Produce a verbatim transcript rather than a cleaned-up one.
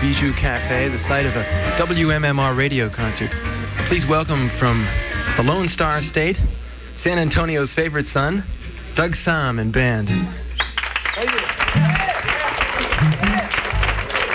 Bijou Cafe, the site of a W M M R radio concert. Please welcome from the Lone Star State, San Antonio's favorite son, Doug Sahm and band. Thank you.